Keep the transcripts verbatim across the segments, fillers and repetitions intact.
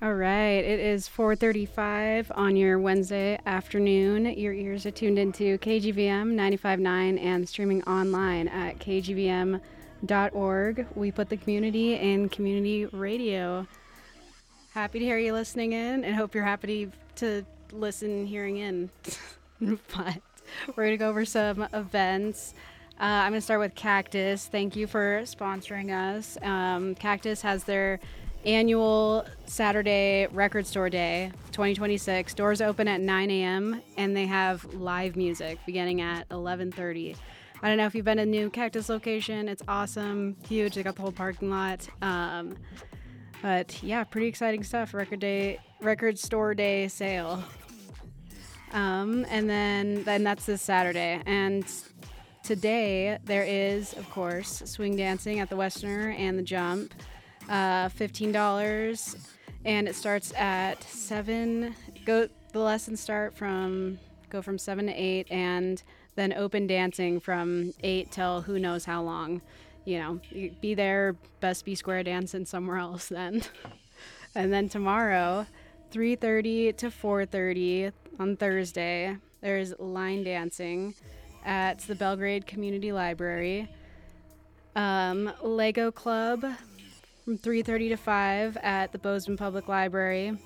All right, it is four thirty-five on your Wednesday afternoon. Your ears are tuned into K G V M ninety-five point nine and streaming online at k g v m dot org. We put the community in community radio. Happy to hear you listening in and hope you're happy to listen hearing in. But we're going to go over some events. Uh, I'm going to start with Cactus. Thank you for sponsoring us. Um, Cactus has their annual Saturday Record Store Day twenty twenty-six. Doors open at nine a.m. and they have live music beginning at eleven thirty. I don't know if you've been to the new Cactus location. It's awesome, huge. They got the whole parking lot. Um, but yeah, pretty exciting stuff. Record day, Record Store Day sale. Um, and then, then that's this Saturday. And today there is, of course, swing dancing at the Westerner and the Jump. Uh, fifteen dollars, and it starts at seven. Go. The lessons start from go from seven to eight, and then open dancing from eight till who knows how long. You know, you be there. Best be square dancing somewhere else then. And then tomorrow, three thirty to four thirty on Thursday, there's line dancing at the Belgrade Community Library. Um, Lego Club from three thirty to five at the Bozeman Public Library.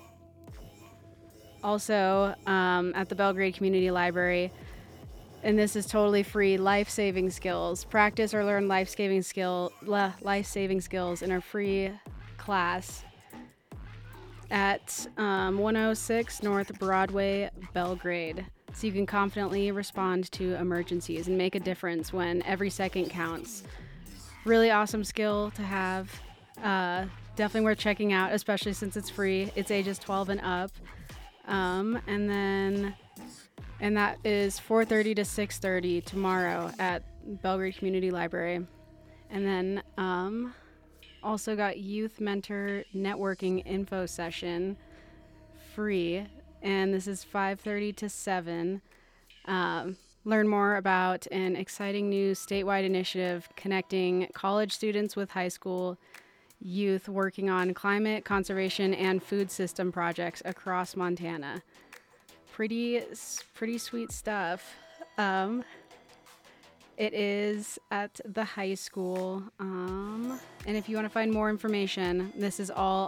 Also, um, at the Belgrade Community Library, and this is totally free, life-saving skills. Practice or learn life-saving skill, life-saving skills in our free class at um, one oh six North Broadway, Belgrade. So you can confidently respond to emergencies and make a difference when every second counts. Really awesome skill to have. Uh, definitely worth checking out, especially since it's free. It's ages twelve and up. Um, and then, and that is four thirty to six thirty tomorrow at Belgrade Community Library. And then, um, also got Youth Mentor Networking Info Session free. And this is five thirty to seven. Um, learn more about an exciting new statewide initiative connecting college students with high school youth working on climate conservation and food system projects across Montana. Pretty, pretty sweet stuff. Um, it is at the high school. Um, and if you want to find more information, this is all